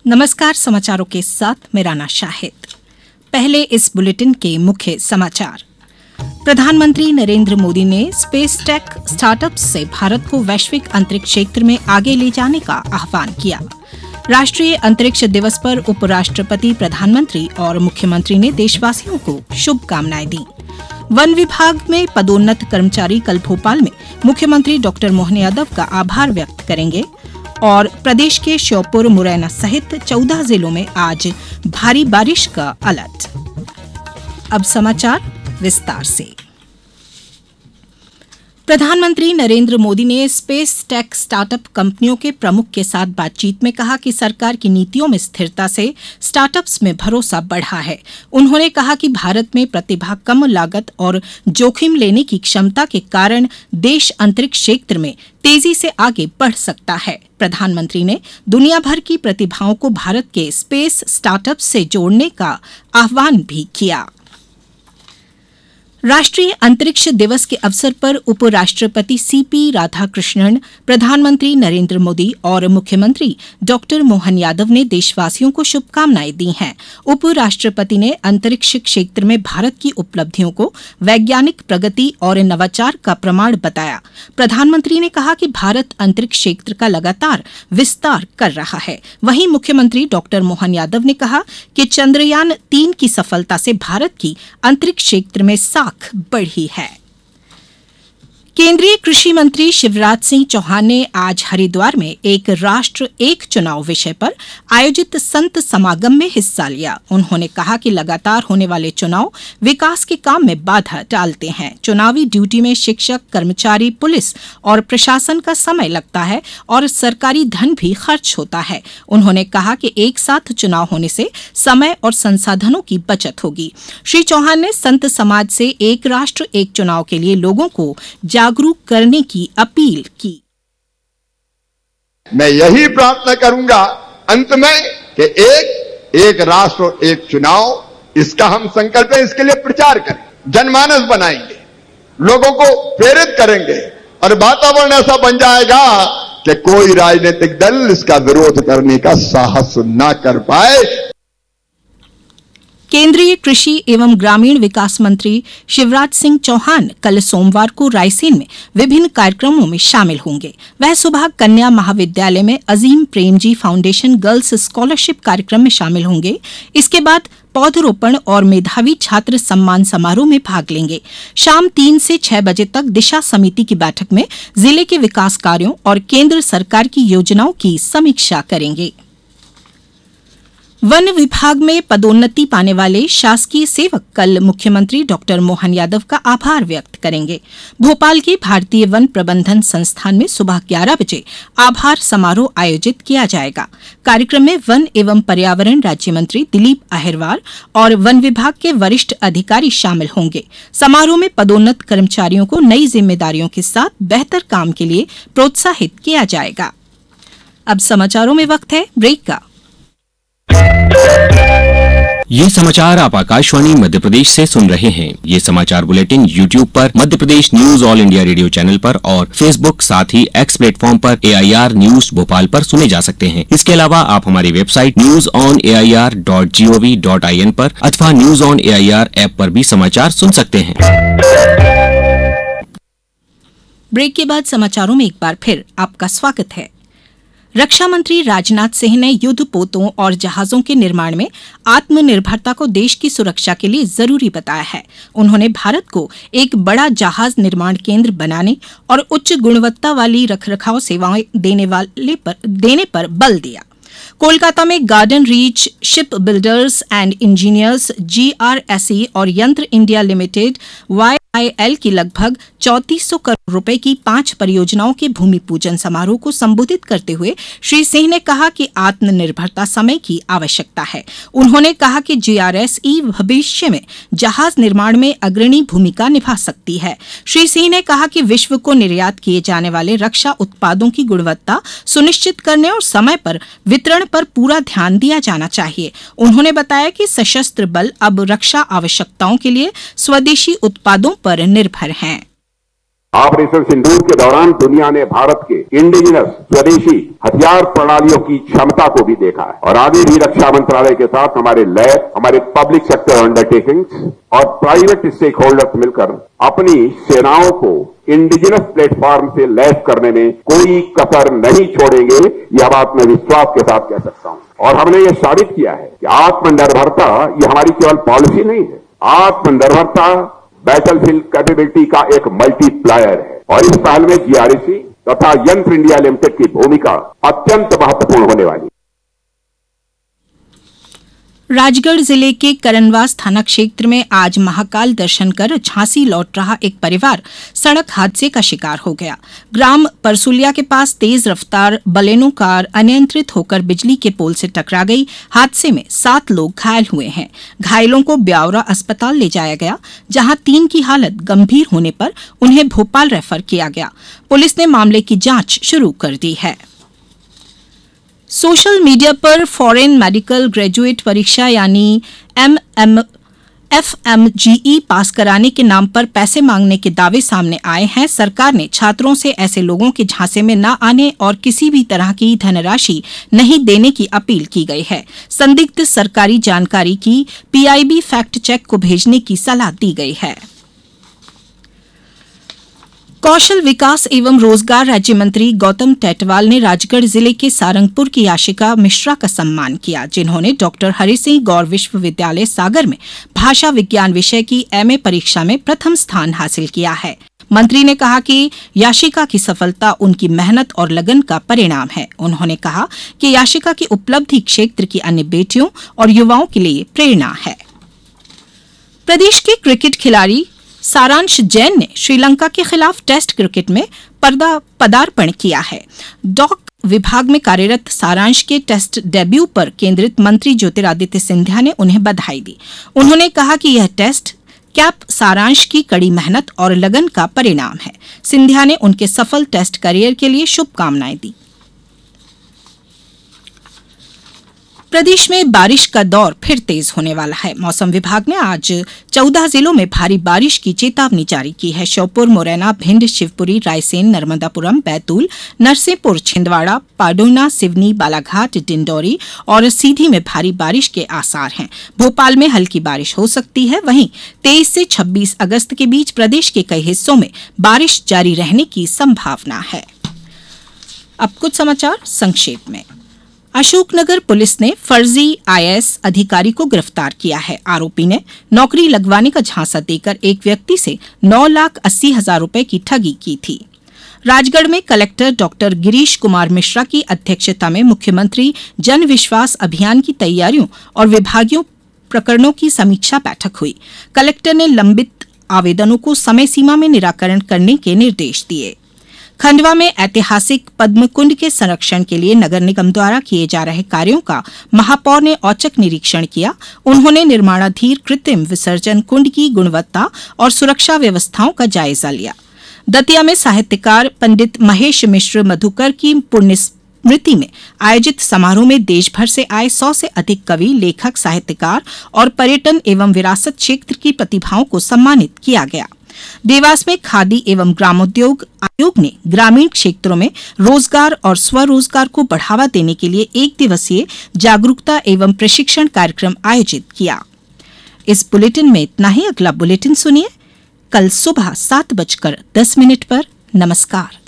नमस्कार, समाचारों के साथ मैं राना शाहिद। पहले इस बुलेटिन के मुख्य समाचार। प्रधानमंत्री नरेंद्र मोदी ने स्पेस टेक स्टार्टअप्स से भारत को वैश्विक अंतरिक्ष क्षेत्र में आगे ले जाने का आह्वान किया। राष्ट्रीय अंतरिक्ष दिवस पर उपराष्ट्रपति, प्रधानमंत्री और मुख्यमंत्री ने देशवासियों को शुभकामनाएं दी। वन विभाग में पदोन्नत कर्मचारी कल भोपाल में मुख्यमंत्री डॉ मोहन यादव का आभार व्यक्त करेंगे और प्रदेश के श्योपुर, मुरैना सहित 14 जिलों में आज भारी बारिश का अलर्ट। अब समाचार विस्तार से। प्रधानमंत्री नरेंद्र मोदी ने स्पेस टेक स्टार्टअप कंपनियों के प्रमुख के साथ बातचीत में कहा कि सरकार की नीतियों में स्थिरता से स्टार्टअप्स में भरोसा बढ़ा है। उन्होंने कहा कि भारत में प्रतिभा, कम लागत और जोखिम लेने की क्षमता के कारण देश अंतरिक्ष क्षेत्र में तेजी से आगे बढ़ सकता है। प्रधानमंत्री ने दुनिया भर की प्रतिभाओं को भारत के स्पेस स्टार्टअप से जोड़ने का आह्वान भी किया। राष्ट्रीय अंतरिक्ष दिवस के अवसर पर उपराष्ट्रपति सीपी राधाकृष्णन, प्रधानमंत्री नरेंद्र मोदी और मुख्यमंत्री डॉ मोहन यादव ने देशवासियों को शुभकामनाएं दी हैं। उपराष्ट्रपति ने अंतरिक्ष क्षेत्र में भारत की उपलब्धियों को वैज्ञानिक प्रगति और नवाचार का प्रमाण बताया। प्रधानमंत्री ने कहा कि भारत अंतरिक्ष क्षेत्र का लगातार विस्तार कर रहा है। वहीं मुख्यमंत्री डॉ मोहन यादव ने कहा कि चंद्रयान 3 की सफलता से भारत की अंतरिक्ष क्षेत्र में साख बढ़ी है। केंद्रीय कृषि मंत्री शिवराज सिंह चौहान ने आज हरिद्वार में एक राष्ट्र एक चुनाव विषय पर आयोजित संत समागम में हिस्सा लिया। उन्होंने कहा कि लगातार होने वाले चुनाव विकास के काम में बाधा डालते हैं। चुनावी ड्यूटी में शिक्षक, कर्मचारी, पुलिस और प्रशासन का समय लगता है और सरकारी धन भी खर्च होता है। उन्होंने कहा कि एक साथ चुनाव होने से समय और संसाधनों की बचत होगी। श्री चौहान ने संत समाज से एक राष्ट्र एक चुनाव के लिए लोगों को जागरूक करने की अपील की। मैं यही प्रार्थना करूंगा अंत में कि एक राष्ट्र एक चुनाव, इसका हम संकल्प है, इसके लिए प्रचार करें, जनमानस बनाएंगे, लोगों को प्रेरित करेंगे और वातावरण ऐसा बन जाएगा कि कोई राजनीतिक दल इसका विरोध करने का साहस न कर पाए। केंद्रीय कृषि एवं ग्रामीण विकास मंत्री शिवराज सिंह चौहान कल सोमवार को रायसेन में विभिन्न कार्यक्रमों में शामिल होंगे। वह सुबह कन्या महाविद्यालय में Azim Premji foundation girls scholarship कार्यक्रम में शामिल होंगे। इसके बाद पौधरोपण और मेधावी छात्र सम्मान समारोह में भाग लेंगे। शाम 3 से 6 बजे तक दिशा समिति की बैठक में जिले के विकास कार्यों और केंद्र सरकार की योजनाओं की समीक्षा करेंगे। वन विभाग में पदोन्नति पाने वाले शासकीय सेवक कल मुख्यमंत्री डॉ मोहन यादव का आभार व्यक्त करेंगे। भोपाल के भारतीय वन प्रबंधन संस्थान में सुबह 11 बजे आभार समारोह आयोजित किया जाएगा। कार्यक्रम में वन एवं पर्यावरण राज्य मंत्री दिलीप अहिरवार और वन विभाग के वरिष्ठ अधिकारी शामिल होंगे। समारोह में पदोन्नत कर्मचारियों को नई जिम्मेदारियों के साथ बेहतर काम के लिए प्रोत्साहित किया जाएगा। अब समाचारों में वक्त है ब्रेक का। ये समाचार आप आकाशवाणी मध्य प्रदेश से सुन रहे हैं। ये समाचार बुलेटिन YouTube पर, Madhya Pradesh news all India radio channel पर और Facebook साथ ही X प्लेटफॉर्म पर AIR न्यूज भोपाल पर सुने जा सकते हैं। इसके अलावा आप हमारी वेबसाइट newsonair.gov.in पर अथवा न्यूज ऑन AIR ऐप पर भी समाचार सुन सकते हैं। ब्रेक के बाद समाचारों में एक बार फिर आपका स्वागत है। रक्षा मंत्री राजनाथ सिंह ने युद्धपोतों और जहाजों के निर्माण में आत्मनिर्भरता को देश की सुरक्षा के लिए जरूरी बताया है। उन्होंने भारत को एक बड़ा जहाज निर्माण केंद्र बनाने और उच्च गुणवत्ता वाली रखरखाव सेवाएं देने पर बल दिया। कोलकाता में garden reach ship builders and engineers GRSE और यंत्र इंडिया लिमिटेड YIL की लगभग 3400 करोड़ रुपए की 5 परियोजनाओं के भूमि पूजन समारोह को संबोधित करते हुए श्री सिंह ने कहा कि आत्मनिर्भरता समय की आवश्यकता है। उन्होंने कहा कि GRSE भविष्य में जहाज निर्माण में अग्रणी भूमिका निभा सकती है। श्री सिंह ने कहा कि विश्व को निर्यात किए जाने वाले रक्षा उत्पादों की गुणवत्ता सुनिश्चित करने और समय पर वितरण पर पूरा ध्यान दिया जाना चाहिए। उन्होंने बताया कि सशस्त्र बल अब रक्षा आवश्यकताओं के लिए स्वदेशी उत्पादों पर निर्भर हैं। ऑपरेशन सिंदूर के दौरान दुनिया ने भारत के इंडिजिनस स्वदेशी हथियार प्रणालियों की क्षमता को भी देखा है और आगे भी रक्षा मंत्रालय के साथ हमारे लैब, हमारे पब्लिक सेक्टर अंडरटेकिंग्स और प्राइवेट स्टेक होल्डर्स मिलकर अपनी सेनाओं को इंडिजिनस प्लेटफॉर्म से लैस करने में कोई कसर नहीं छोड़ेंगे। यह बात मैं विश्वास के साथ कह सकता हूं और हमने ये साबित किया है कि आत्मनिर्भरता ये हमारी केवल पॉलिसी नहीं है। आत्मनिर्भरता बैटलफील्ड कैपेबिलिटी का एक मल्टीप्लायर है और इस पहल में जीआरसी तथा यंत्र इंडिया लिमिटेड की भूमिका अत्यंत महत्वपूर्ण होने वाली है। राजगढ़ जिले के करनवास थाना क्षेत्र में आज महाकाल दर्शन कर झांसी लौट रहा एक परिवार सड़क हादसे का शिकार हो गया। ग्राम परसुलिया के पास तेज रफ्तार बलेनो कार अनियंत्रित होकर बिजली के पोल से टकरा गई। हादसे में 7 लोग घायल हुए हैं। घायलों को ब्यावरा अस्पताल ले जाया गया, जहां 3 की हालत गंभीर होने पर उन्हें भोपाल रेफर किया गया। पुलिस ने मामले की जांच शुरू कर दी है। सोशल मीडिया पर फॉरेन मेडिकल ग्रेजुएट परीक्षा यानी FMGE पास कराने के नाम पर पैसे मांगने के दावे सामने आए हैं। सरकार ने छात्रों से ऐसे लोगों के झांसे में न आने और किसी भी तरह की धनराशि नहीं देने की अपील की गई है। संदिग्ध सरकारी जानकारी की PIB फैक्ट चेक को भेजने की सलाह दी गई है। कौशल विकास एवं रोजगार राज्य मंत्री गौतम टेटवाल ने राजगढ़ जिले के सारंगपुर की याशिका मिश्रा का सम्मान किया, जिन्होंने डॉक्टर हरि सिंह गौर विश्वविद्यालय सागर में भाषा विज्ञान विषय की MA परीक्षा में प्रथम स्थान हासिल किया है। मंत्री ने कहा कि याशिका की सफलता उनकी मेहनत और लगन का परिणाम है। उन्होंने कहा कि याशिका की उपलब्धि क्षेत्र की अन्य बेटियों और युवाओं के लिए प्रेरणा है। प्रदेश के क्रिकेट खिलाड़ी सारांश जैन ने श्रीलंका के खिलाफ टेस्ट क्रिकेट में पदार्पण किया है। डॉक विभाग में कार्यरत सारांश के टेस्ट डेब्यू पर केंद्रित मंत्री ज्योतिरादित्य सिंधिया ने उन्हें बधाई दी। उन्होंने कहा कि यह टेस्ट कैप सारांश की कड़ी मेहनत और लगन का परिणाम है। सिंधिया ने उनके सफल टेस्ट करियर के लिए शुभकामनाएं दी। प्रदेश में बारिश का दौर फिर तेज होने वाला है। मौसम विभाग ने आज 14 जिलों में भारी बारिश की चेतावनी जारी की है। श्योपुर, मुरैना, भिंड, शिवपुरी, रायसेन, नर्मदापुरम, बैतूल, नरसिंहपुर, छिंदवाड़ा, पाडोना, सिवनी, बालाघाट, डिंडौरी और सीधी में भारी बारिश के आसार हैं। भोपाल में हल्की बारिश हो सकती है। वहीं 23 से 26 अगस्त के बीच प्रदेश के कई हिस्सों में बारिश जारी रहने की संभावना है। अब कुछ समाचार संक्षेप में। अशोकनगर पुलिस ने फर्जी IAS अधिकारी को गिरफ्तार किया है। आरोपी ने नौकरी लगवाने का झांसा देकर एक व्यक्ति से 9,80,000 रुपए की ठगी की थी। राजगढ़ में कलेक्टर डॉक्टर गिरीश कुमार मिश्रा की अध्यक्षता में मुख्यमंत्री जन विश्वास अभियान की तैयारियों और विभागीय प्रकरणों की समीक्षा बैठक हुई। कलेक्टर ने लंबित आवेदनों को समय सीमा में निराकरण करने के निर्देश दिए। खंडवा में ऐतिहासिक पद्म कुंड के संरक्षण के लिए नगर निगम द्वारा किए जा रहे कार्यों का महापौर ने औचक निरीक्षण किया। उन्होंने निर्माणाधीन कृत्रिम विसर्जन कुंड की गुणवत्ता और सुरक्षा व्यवस्थाओं का जायजा लिया। दतिया में साहित्यकार पंडित महेश मिश्र मधुकर की पुण्य स्मृति में आयोजित समारोह में देश भर से आए 100 से अधिक कवि, लेखक, साहित्यकार और पर्यटन एवं विरासत क्षेत्र की प्रतिभाओं को सम्मानित किया गया। देवास में खादी एवं ग्रामोद्योग आयोग ने ग्रामीण क्षेत्रों में रोजगार और स्वरोजगार को बढ़ावा देने के लिए 1 दिवसीय जागरूकता एवं प्रशिक्षण कार्यक्रम आयोजित किया। इस बुलेटिन में इतना ही। अगला बुलेटिन सुनिए कल सुबह 7:10 पर। नमस्कार।